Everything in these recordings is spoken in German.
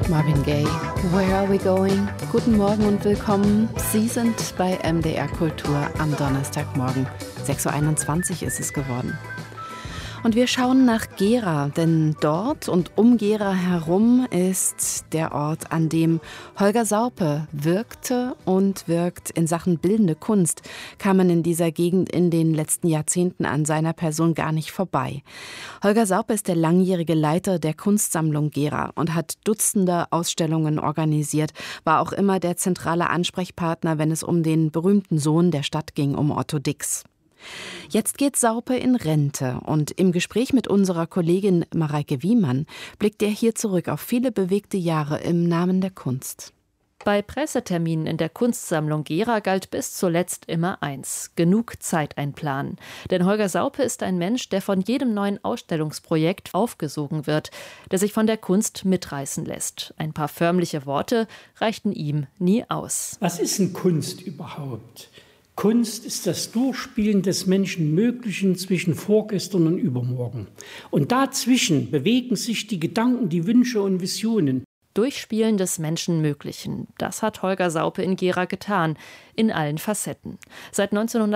Marvin Gaye, Where Are We Going? Guten Morgen und willkommen. Sie sind bei MDR Kultur am Donnerstagmorgen. 6:21 Uhr ist es geworden. Und wir schauen nach Gera, denn dort und um Gera herum ist der Ort, an dem Holger Saupe wirkte und wirkt. In Sachen bildende Kunst kam man in dieser Gegend in den letzten Jahrzehnten an seiner Person gar nicht vorbei. Holger Saupe ist der langjährige Leiter der Kunstsammlung Gera und hat Dutzende Ausstellungen organisiert, war auch immer der zentrale Ansprechpartner, wenn es um den berühmten Sohn der Stadt ging, um Otto Dix. Jetzt geht Saupe in Rente und im Gespräch mit unserer Kollegin Mareike Wiemann blickt er hier zurück auf viele bewegte Jahre im Namen der Kunst. Bei Presseterminen in der Kunstsammlung Gera galt bis zuletzt immer eins: genug Zeit einplanen. Denn Holger Saupe ist ein Mensch, der von jedem neuen Ausstellungsprojekt aufgesogen wird, der sich von der Kunst mitreißen lässt. Ein paar förmliche Worte reichten ihm nie aus. Was ist denn Kunst überhaupt? Kunst ist das Durchspielen des Menschenmöglichen zwischen vorgestern und übermorgen. Und dazwischen bewegen sich die Gedanken, die Wünsche und Visionen. Durchspielen des Menschenmöglichen. Das hat Holger Saupe in Gera getan, in allen Facetten. Seit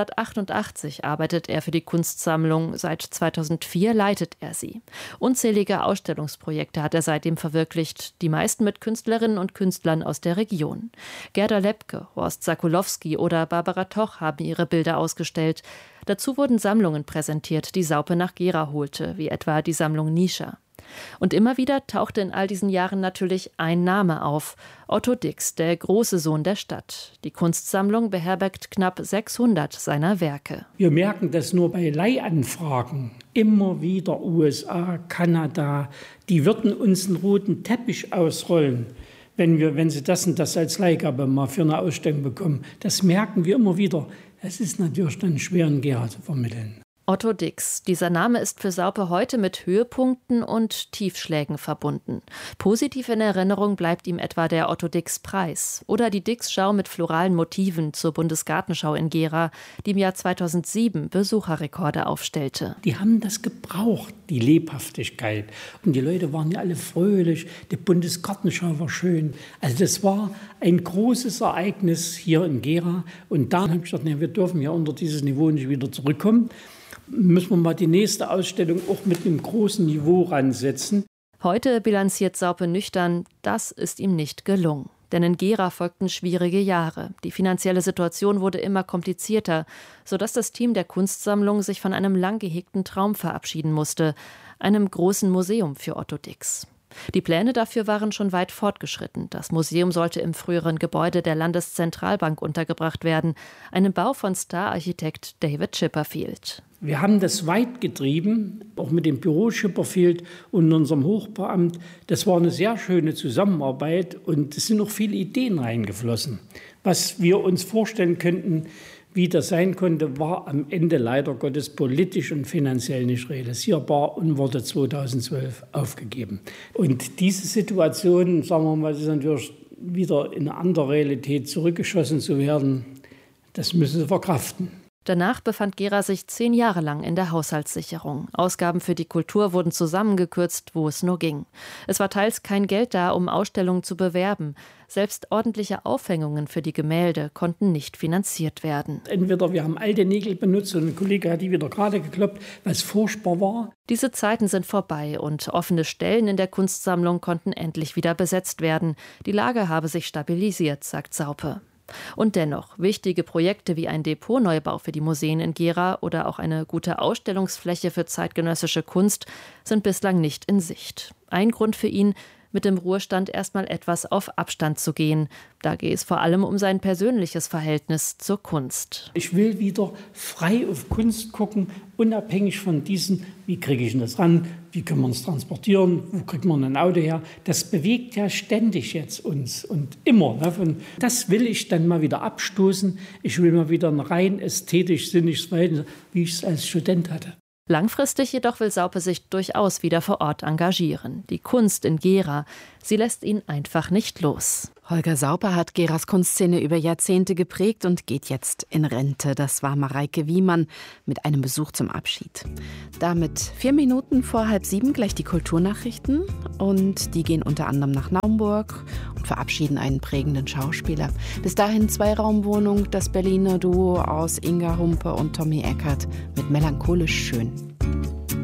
1988 arbeitet er für die Kunstsammlung, seit 2004 leitet er sie. Unzählige Ausstellungsprojekte hat er seitdem verwirklicht, die meisten mit Künstlerinnen und Künstlern aus der Region. Gerda Lepke, Horst Sakulowski oder Barbara Toch haben ihre Bilder ausgestellt. Dazu wurden Sammlungen präsentiert, die Saupe nach Gera holte, wie etwa die Sammlung Nischer. Und immer wieder tauchte in all diesen Jahren natürlich ein Name auf: Otto Dix, der große Sohn der Stadt. Die Kunstsammlung beherbergt knapp 600 seiner Werke. Wir merken das nur bei Leihanfragen. Immer wieder USA, Kanada, die würden uns einen roten Teppich ausrollen, wenn sie das und das als Leihgabe mal für eine Ausstellung bekommen. Das merken wir immer wieder. Es ist natürlich dann schwer in Gera zu vermitteln. Otto Dix. Dieser Name ist für Saupe heute mit Höhepunkten und Tiefschlägen verbunden. Positiv in Erinnerung bleibt ihm etwa der Otto-Dix-Preis oder die Dix-Schau mit floralen Motiven zur Bundesgartenschau in Gera, die im Jahr 2007 Besucherrekorde aufstellte. Die haben das gebraucht, die Lebhaftigkeit. Und die Leute waren ja alle fröhlich, die Bundesgartenschau war schön. Also das war ein großes Ereignis hier in Gera. Und da habe ich gedacht, wir dürfen ja unter dieses Niveau nicht wieder zurückkommen. Müssen wir mal die nächste Ausstellung auch mit einem großen Niveau ransetzen. Heute bilanziert Saupe nüchtern, das ist ihm nicht gelungen. Denn in Gera folgten schwierige Jahre. Die finanzielle Situation wurde immer komplizierter, sodass das Team der Kunstsammlung sich von einem lang gehegten Traum verabschieden musste: einem großen Museum für Otto Dix. Die Pläne dafür waren schon weit fortgeschritten. Das Museum sollte im früheren Gebäude der Landeszentralbank untergebracht werden, einem Bau von Star-Architekt David Chipperfield. Wir haben das weit getrieben, auch mit dem Büro Chipperfield und unserem Hochbeamt. Das war eine sehr schöne Zusammenarbeit und es sind noch viele Ideen reingeflossen. Was wir uns vorstellen könnten, wie das sein konnte, war am Ende leider Gottes politisch und finanziell nicht realisierbar und wurde 2012 aufgegeben. Und diese Situation, sagen wir mal, ist natürlich wieder in eine andere Realität zurückgeschossen zu werden. Das müssen sie verkraften. Danach befand Gera sich 10 Jahre lang in der Haushaltssicherung. Ausgaben für die Kultur wurden zusammengekürzt, wo es nur ging. Es war teils kein Geld da, um Ausstellungen zu bewerben. Selbst ordentliche Aufhängungen für die Gemälde konnten nicht finanziert werden. Entweder wir haben alte Nägel benutzt und ein Kollege hat die wieder gerade gekloppt, was furchtbar war. Diese Zeiten sind vorbei und offene Stellen in der Kunstsammlung konnten endlich wieder besetzt werden. Die Lage habe sich stabilisiert, sagt Saupe. Und dennoch, wichtige Projekte wie ein Depotneubau für die Museen in Gera oder auch eine gute Ausstellungsfläche für zeitgenössische Kunst sind bislang nicht in Sicht. Ein Grund für ihn: mit dem Ruhestand erstmal etwas auf Abstand zu gehen. Da gehe es vor allem um sein persönliches Verhältnis zur Kunst. Ich will wieder frei auf Kunst gucken, unabhängig von diesem, wie kriege ich das ran, wie können wir uns transportieren, wo kriegt man ein Auto her. Das bewegt ja ständig jetzt uns und immer. Das will ich dann mal wieder abstoßen. Ich will mal wieder ein rein ästhetisch sinniges Verhältnis, wie ich es als Student hatte. Langfristig jedoch will Saupe sich durchaus wieder vor Ort engagieren. Die Kunst in Gera, sie lässt ihn einfach nicht los. Holger Sauper hat Geras Kunstszene über Jahrzehnte geprägt und geht jetzt in Rente. Das war Mareike Wiemann mit einem Besuch zum Abschied. Damit 4 Minuten vor 6:30 gleich die Kulturnachrichten. Und die gehen unter anderem nach Naumburg und verabschieden einen prägenden Schauspieler. Bis dahin Zweiraumwohnung, das Berliner Duo aus Inga Humpe und Tommy Eckert mit Melancholisch schön.